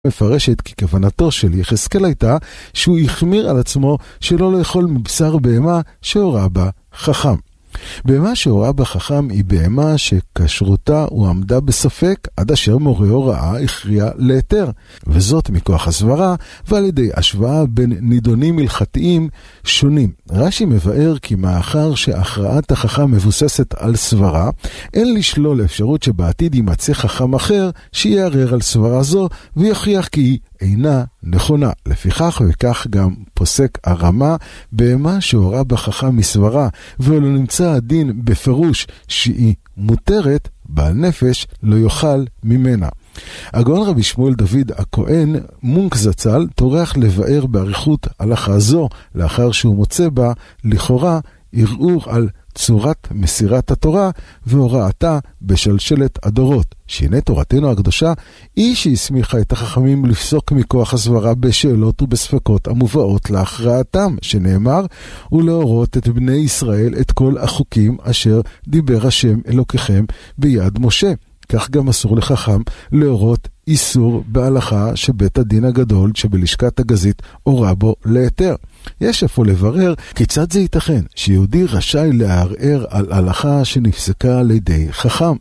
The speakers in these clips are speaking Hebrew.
מפרשת כי כוונתו של יחזקאל הייתה שהוא יחמיר על עצמו שלא לאכול מבשר בהמה שהוראה בה חכם. בהמה שהוראה בה חכם היא בהמה שכשרותה הועמדה בספק עד אשר מורה הוראה הכריע להיתר, וזאת מכוח הסברה ועל ידי השוואה בין נידונים הלכתיים שונים. רש"י מבאר כי מאחר שהכרעת החכם מבוססת על סברה, אין לשלול אפשרות שבעתיד יימצא חכם אחר שיערער על סברה זו ויוכיח כי היא אינה נכונה. לפיכך וכך גם פוסק הרמה, בהמה שהוראה בה חכם מסברה ולא נמצא הדין בפירוש שהיא מותרת, בעל נפש לא יאכל ממנה. הגאון רבי שמואל דוד הכהן מונק זצ"ל טורח לבאר באריכות הלכה זו, לאחר שהוא מוצא בה לכאורה ערעור על צורת מסירת התורה והוראתה בשלשלת הדורות, שהנה תורתנו הקדושה היא שהסמיכה את החכמים לפסוק מכוח הסברה בשאלות ובספקות המובאות להכרעתם, שנאמר ולהורות את בני ישראל את כל החוקים אשר דיבר השם אלוקיכם ביד משה. כך גם אסור לחכם להורות איסור בהלכה שבית הדין הגדול שבלשכת הגזית הורה בו להיתר. יש איפה לברר כיצד זה ייתכן שיהודי רשאי לערער על הלכה שנפסקה על ידי חכם.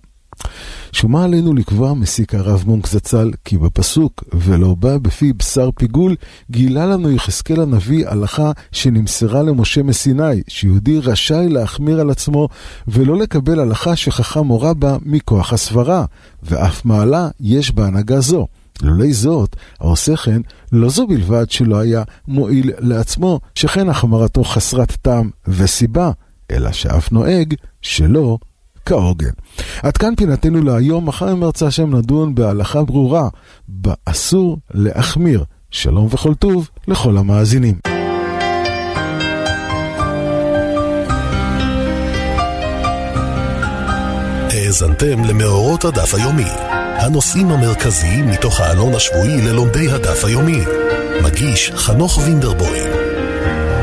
שומה עלינו לקבוע, מסיק הרב מונק זצ"ל, כי בפסוק ולא בא בפי בשר פיגול גילה לנו יחזקאל הנביא הלכה שנמסרה למשה מסיני, שיהודי רשאי להחמיר על עצמו ולא לקבל הלכה שחכם הורה בה מכוח הסברה, ואף מעלה יש בהנהגה זו. לולי זאת, העושה כן, לא זו בלבד שלא היה מועיל לעצמו, שכן החמרתו חסרת טעם וסיבה, אלא שאף נוהג שלא כהוגן. עד כאן פינתנו להיום. מחר אם ירצה השם נדון בהלכה ברורה, באסור להחמיר. שלום וכל טוב לכל המאזינים. האזנתם למאורות הדף היומי, הנושאים המרכזיים מתוך העלון השבועי ללומדי הדף היומי. מגיש חנוך וינדרבוים.